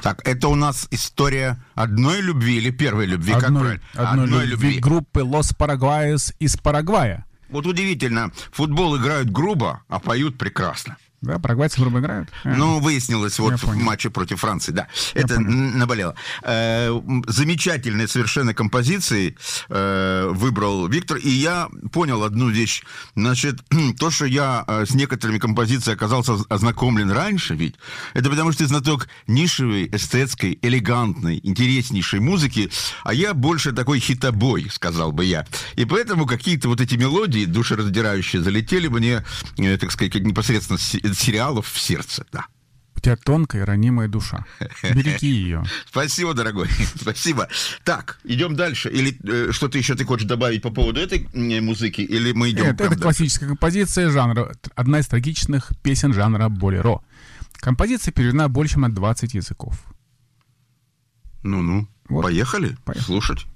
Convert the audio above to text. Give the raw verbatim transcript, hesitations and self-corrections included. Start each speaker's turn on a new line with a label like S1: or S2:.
S1: Так, это у нас история одной любви или первой любви?
S2: Одной,
S1: как правильно?
S2: одной, одной любви, любви группы Los Paraguayos из Парагвая.
S1: Вот удивительно, футбол играют грубо, а поют прекрасно.
S2: Да, парагвайцы грубо играют.
S1: Ну, выяснилось вот
S2: Я
S1: в
S2: понял.
S1: матче против Франции, да.
S2: Я
S1: это
S2: понял.
S1: наболело. Э, замечательные совершенно композиции э, выбрал Виктор, и я понял одну вещь. Значит, то, что я э, с некоторыми композициями оказался ознакомлен раньше, ведь, это потому что ты знаток нишевой, эстетской, элегантной, интереснейшей музыки, а я больше такой хитобой, сказал бы я. И поэтому какие-то вот эти мелодии душераздирающие залетели мне, э, так сказать, непосредственно с сериалов в сердце, да.
S2: У тебя тонкая, ранимая душа. Береги ее.
S1: Спасибо, дорогой. Спасибо. Так, идем дальше. Или э, что-то еще ты хочешь добавить по поводу этой э, музыки, или мы идем...
S2: Это, это классическая композиция жанра, одна из трагичных песен жанра болеро. Композиция переведена больше, чем на двадцать языков.
S1: Ну-ну,
S2: Вот.
S1: поехали,
S2: Поехали
S1: слушать.